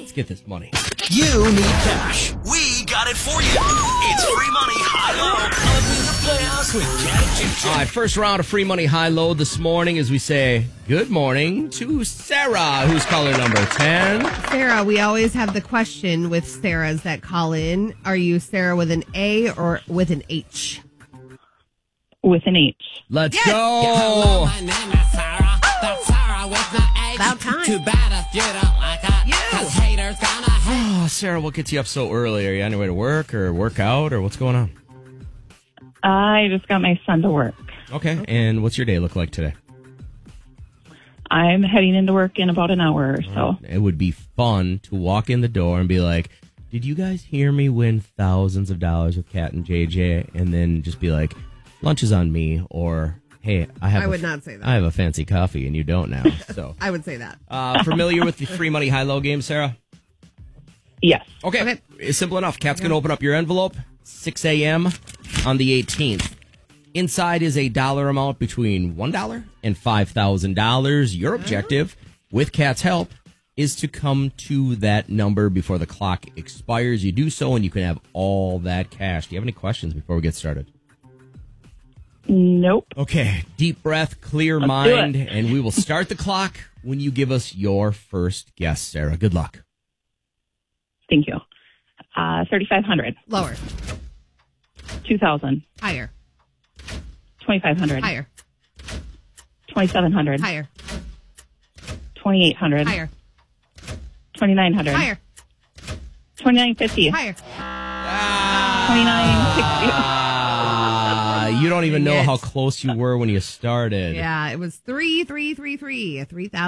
Let's get this money. You need cash. We got it for you. It's free money high-low. Up in the playoffs with Cat and JJ. All right, first round of free money high-low this morning as we say good morning to Sarah, who's caller number 10. Sarah, we always have the question with Sarahs that call in. Are you Sarah with an A or with an H? With an H. Let's Yes. go. My name is Sarah. That's Sarah with the H. About time. Too bad if you don't like it. You. 'Cause haters gonna hate. Oh, Sarah, what gets you up so early? Are you on your way to work or work out or what's going on? I just got my son to work. Okay, and what's your day look like today? I'm heading into work in about an hour or so. It would be fun to walk in the door and be like, did you guys hear me win thousands of dollars with Kat and JJ? And then just be like, lunch is on me, or hey, I would not say that. I have a fancy coffee and you don't now. So, I would say that. familiar with the free money high-low game, Sarah? Yes. Okay. It's simple enough. Kat's going to open up your envelope 6 a.m. on the 18th. Inside is a dollar amount between $1 and $5,000. Your objective, with Kat's help, is to come to that number before the clock expires. You do so and you can have all that cash. Do you have any questions before we get started? Nope. Okay. Deep breath, clear Let's mind, do it. and we will start the clock when you give us your first guess, Sarah. Good luck. Thank you. 3,500. Lower. 2,000. Higher. 2,500. Higher. 2,700. Higher. 2,800. Higher. 2,900. Higher. 2,950. Higher. 2,960. You don't even know Dang it. how close you were when you started. Yeah, it was 3,333.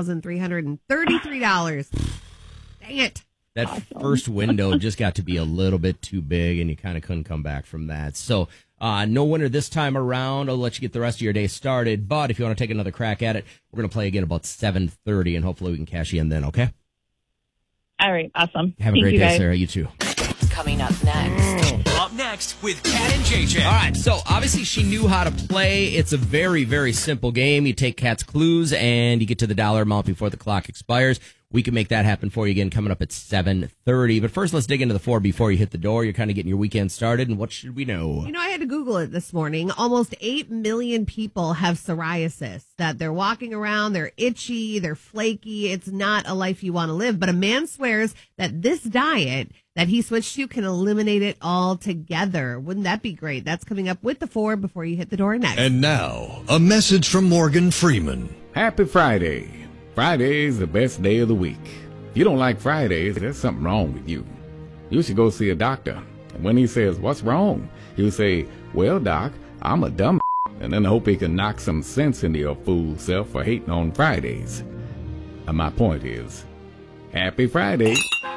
$3,333. Dang it. That first window just got to be a little bit too big, and you kind of couldn't come back from that. So, no winner this time around. I'll let you get the rest of your day started. But if you want to take another crack at it, we're going to play again about 7:30, and hopefully we can cash you in then, okay? All right. Awesome. Have a Thank great you day, guys. Sarah. You too. Coming up next. Up next with Cat and JJ. All right, so obviously she knew how to play. It's a very, very simple game. You take Kat's clues, and you get to the dollar amount before the clock expires. We can make that happen for you again coming up at 7:30. But first, let's dig into the 4 before you hit the door. You're kind of getting your weekend started, and what should we know? You know, I had to Google it this morning. Almost 8 million people have psoriasis, that they're walking around, they're itchy, they're flaky. It's not a life you want to live. But a man swears that this diet that he switched to can eliminate it altogether. Wouldn't that be great? That's coming up with the 4 before you hit the door next. And now, a message from Morgan Freeman. Happy Friday. Friday's the best day of the week. If you don't like Fridays, there's something wrong with you. You should go see a doctor. And when he says, what's wrong? He'll say, well, doc, I'm a dumb and then hope he can knock some sense into your fool self for hating on Fridays. And my point is, happy Friday.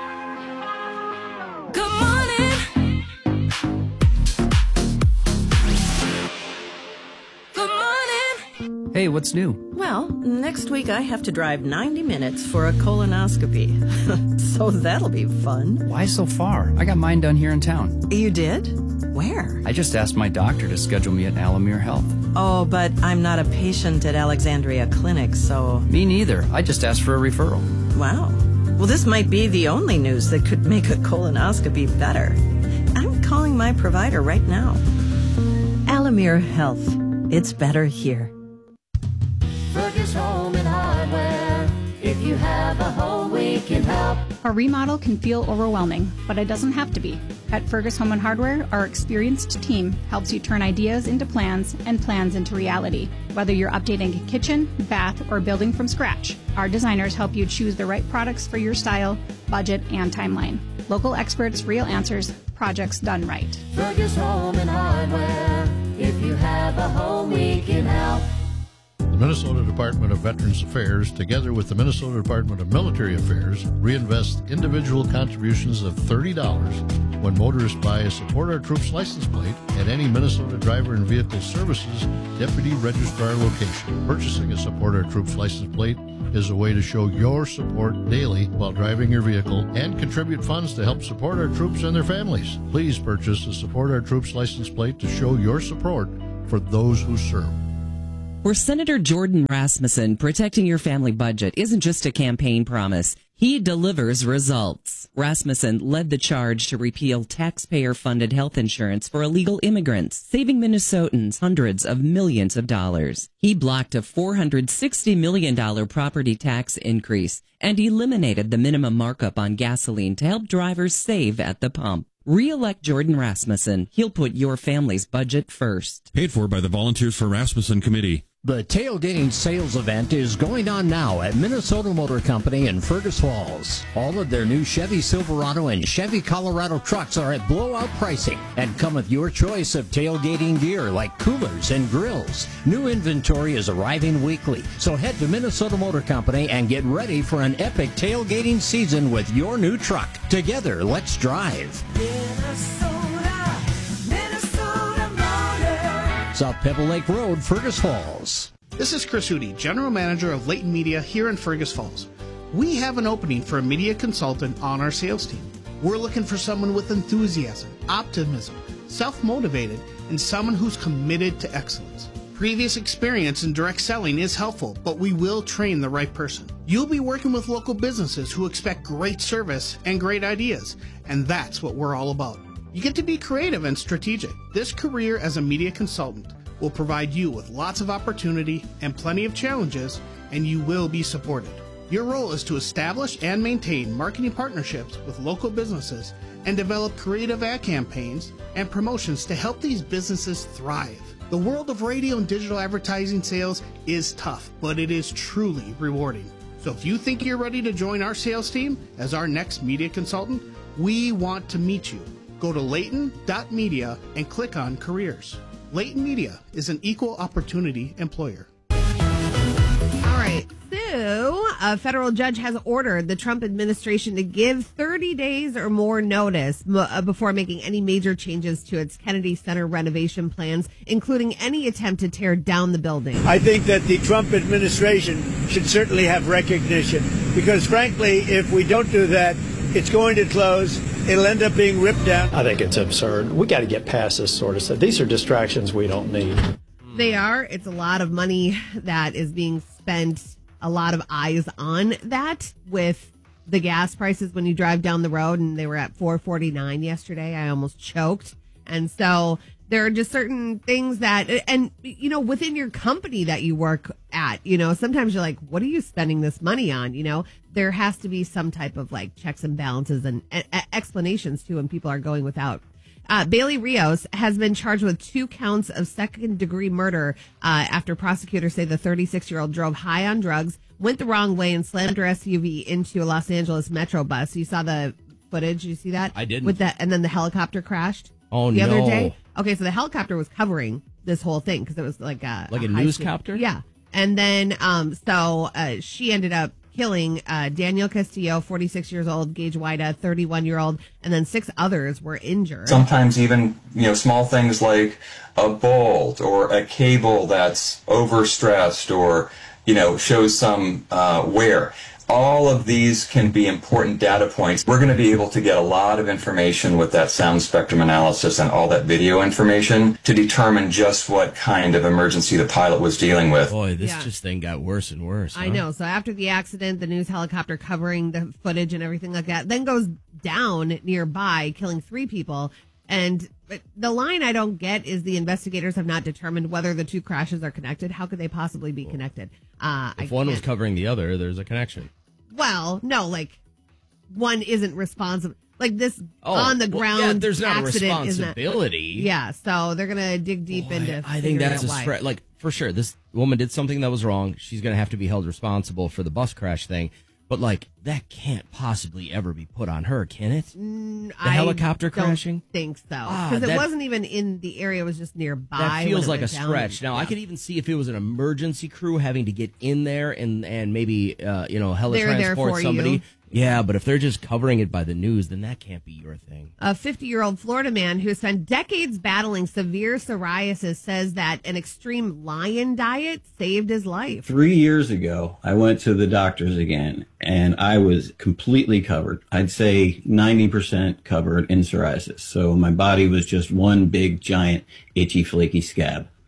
Good morning. Good morning. Hey, what's new? Well, next week I have to drive 90 minutes for a colonoscopy. So that'll be fun. Why so far? I got mine done here in town. You did? Where? I just asked my doctor to schedule me at Alamere Health. Oh, but I'm not a patient at Alexandria Clinic, so... Me neither. I just asked for a referral. Wow. Well, this might be the only news that could make a colonoscopy better. I'm calling my provider right now. Alamere Health. It's better here. Fergus Home and Hardware. If you have a home, we can help. A remodel can feel overwhelming, but it doesn't have to be. At Fergus Home and Hardware, our experienced team helps you turn ideas into plans and plans into reality. Whether you're updating a kitchen, bath, or building from scratch, our designers help you choose the right products for your style, budget, and timeline. Local experts, real answers, projects done right. Fergus Home and Hardware. If you have a home, we can help. The Minnesota Department of Veterans Affairs, together with the Minnesota Department of Military Affairs, reinvest individual contributions of $30 when motorists buy a Support Our Troops license plate at any Minnesota Driver and Vehicle Services Deputy Registrar location. Purchasing a Support Our Troops license plate is a way to show your support daily while driving your vehicle and contribute funds to help support our troops and their families. Please purchase a Support Our Troops license plate to show your support for those who serve. For Senator Jordan Rasmussen, protecting your family budget isn't just a campaign promise. He delivers results. Rasmussen led the charge to repeal taxpayer-funded health insurance for illegal immigrants, saving Minnesotans hundreds of millions of dollars. He blocked a $460 million property tax increase and eliminated the minimum markup on gasoline to help drivers save at the pump. Re-elect Jordan Rasmussen. He'll put your family's budget first. Paid for by the Volunteers for Rasmussen Committee. The tailgating sales event is going on now at Minnesota Motor Company in Fergus Falls. All of their new Chevy Silverado and Chevy Colorado trucks are at blowout pricing and come with your choice of tailgating gear like coolers and grills. New inventory is arriving weekly, so head to Minnesota Motor Company and get ready for an epic tailgating season with your new truck. Together, let's drive. South Pebble Lake Road, Fergus Falls. This is Chris Hootie, General Manager of Leighton Media here in Fergus Falls. We have an opening for a media consultant on our sales team. We're looking for someone with enthusiasm, optimism, self-motivated, and someone who's committed to excellence. Previous experience in direct selling is helpful, but we will train the right person. You'll be working with local businesses who expect great service and great ideas, and that's what we're all about. You get to be creative and strategic. This career as a media consultant will provide you with lots of opportunity and plenty of challenges, and you will be supported. Your role is to establish and maintain marketing partnerships with local businesses and develop creative ad campaigns and promotions to help these businesses thrive. The world of radio and digital advertising sales is tough, but it is truly rewarding. So if you think you're ready to join our sales team as our next media consultant, we want to meet you. Go to Leighton.media and click on Careers. Leighton Media is an equal opportunity employer. All right. So, a federal judge has ordered the Trump administration to give 30 days or more notice before making any major changes to its Kennedy Center renovation plans, including any attempt to tear down the building. I think that the Trump administration should certainly have recognition because, frankly, if we don't do that, it's going to close. It'll end up being ripped down. I think it's absurd. We got to get past this sort of stuff. These are distractions we don't need. They are. It's a lot of money that is being spent, a lot of eyes on that with the gas prices when you drive down the road, and they were at $4.49 yesterday. I almost choked. And so there are just certain things that, and, you know, within your company that you work at, you know, sometimes you're like, what are you spending this money on? You know, there has to be some type of like checks and balances and explanations too when people are going without. Bailey Rios has been charged with 2 counts of second-degree murder after prosecutors say the 36-year-old drove high on drugs, went the wrong way, and slammed her SUV into a Los Angeles Metro bus. You saw the footage? Did you see that? I didn't. With that, and then the helicopter crashed. Oh, the no. other day. Okay, so the helicopter was covering this whole thing because it was like a newscopter. Yeah, and then she ended up killing Daniel Castillo, 46 years old, Gage Wida, 31-year-old, and then 6 others were injured. Sometimes even, small things like a bolt or a cable that's overstressed or, shows some wear. All of these can be important data points. We're going to be able to get a lot of information with that sound spectrum analysis and all that video information to determine just what kind of emergency the pilot was dealing with. Boy, this thing got worse and worse. I know. So after the accident, the news helicopter covering the footage and everything like that then goes down nearby, killing 3 people. And the line I don't get is the investigators have not determined whether the 2 crashes are connected. How could they possibly be connected? If one was covering the other, there's a connection. Well, no, like one isn't responsible. Like this on the ground. There's not a accident responsibility. So they're gonna dig deep into. I think that's a stretch. Like for sure, this woman did something that was wrong. She's gonna have to be held responsible for the bus crash thing. But like that can't possibly ever be put on her, can it? The helicopter crashing? I think so because it wasn't even in the area; it was just nearby. That feels like a stretch. Down. Now I could even see if it was an emergency crew having to get in there and maybe heli-transport somebody. You. Yeah, but if they're just covering it by the news, then that can't be your thing. A 50-year-old Florida man who spent decades battling severe psoriasis says that an extreme lion diet saved his life. 3 years ago, I went to the doctors again, and I was completely covered. I'd say 90% covered in psoriasis. So my body was just one big, giant, itchy, flaky scab.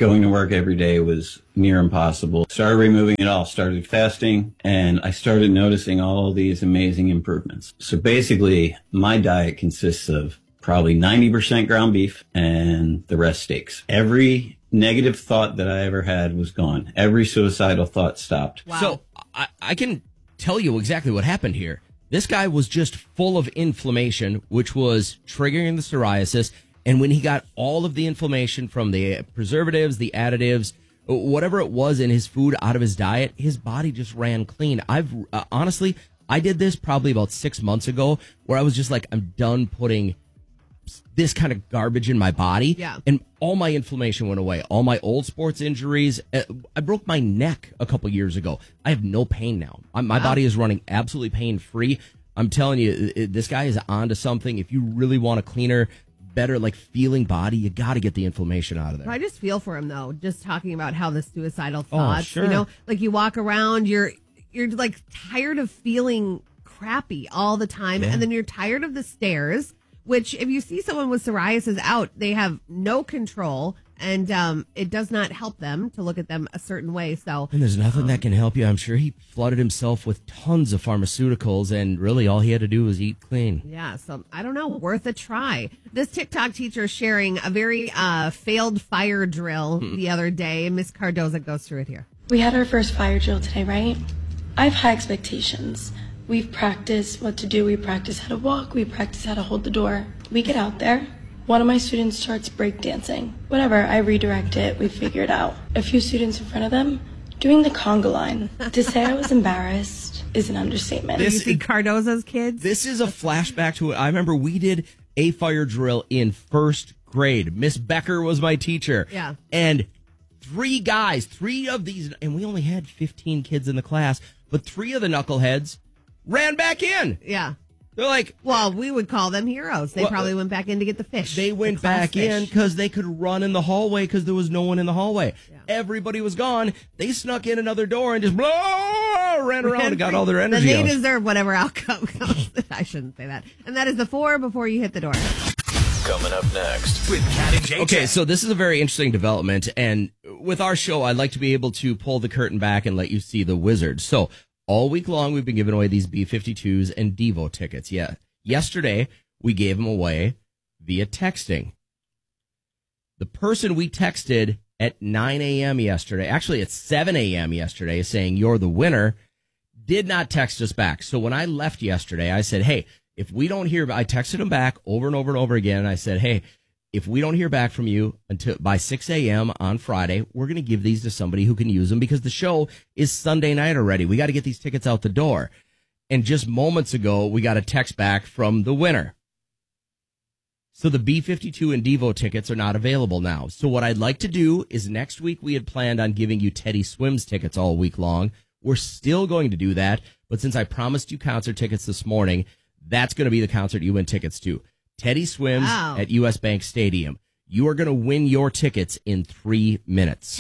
Going to work every day was near impossible. Started removing it all, started fasting, and I started noticing all these amazing improvements. So basically, my diet consists of probably 90% ground beef and the rest steaks. Every negative thought that I ever had was gone. Every suicidal thought stopped. Wow. So I can tell you exactly what happened here. This guy was just full of inflammation, which was triggering the psoriasis. And when he got all of the inflammation from the preservatives, the additives, whatever it was in his food out of his diet, his body just ran clean. Honestly, I did this probably about 6 months ago where I was just like, I'm done putting this kind of garbage in my body. Yeah. And all my inflammation went away. All my old sports injuries. I broke my neck a couple years ago. I have no pain now. My body is running absolutely pain free. I'm telling you, this guy is onto something. If you really want a cleaner, better, like, feeling body, you got to get the inflammation out of there. I just feel for him, though, just talking about how the suicidal thoughts, sure. you know, like you walk around, you're like tired of feeling crappy all the time. Yeah. And then you're tired of the stares, which if you see someone with psoriasis out, they have no control, and it does not help them to look at them a certain way. So, and there's nothing that can help you. I'm sure he flooded himself with tons of pharmaceuticals, and really all he had to do was eat clean. yeah, so I don't know, worth a try. This TikTok teacher sharing a very failed fire drill the other day. Miss Cardoza goes through it here. We had our first fire drill today, right? I have high expectations. We've practiced what to do. We practice how to walk. We practice how to hold the door. We get out there. One of my students starts breakdancing. Whatever, I redirect it. We figure it out. A few students in front of them doing the conga line. To say I was embarrassed is an understatement. You see Cardoza's kids? This is a flashback to it. I remember we did a fire drill in first grade. Miss Becker was my teacher. Yeah. And three of these, and we only had 15 kids in the class, but three of the knuckleheads ran back in. Yeah. They're like, well, we would call them heroes. They probably went back in to get the fish. They went back in because they could run in the hallway because there was no one in the hallway. Yeah. Everybody was gone. They snuck in another door and just ran around and got all their energy Then they out. deserve whatever outcome comes. I shouldn't say that. And that is the 4 before you hit the door. Coming up next with Cat and JJ. Okay, so this is a very interesting development, and with our show, I'd like to be able to pull the curtain back and let you see the wizard. So all week long, we've been giving away these B-52s and Devo tickets. Yeah. Yesterday, we gave them away via texting. The person we texted at 9 a.m. yesterday, actually at 7 a.m. yesterday, saying you're the winner, did not text us back. So when I left yesterday, I said, hey, if we don't hear, I texted him back over and over and over again. And I said, hey, if we don't hear back from you until by 6 a.m. on Friday, we're going to give these to somebody who can use them because the show is Sunday night already. We got to get these tickets out the door. And just moments ago, we got a text back from the winner. So the B-52 and Devo tickets are not available now. So what I'd like to do is next week we had planned on giving you Teddy Swims tickets all week long. We're still going to do that. But since I promised you concert tickets this morning, that's going to be the concert you win tickets to. Teddy Swims at U.S. Bank Stadium. You are going to win your tickets in 3 minutes.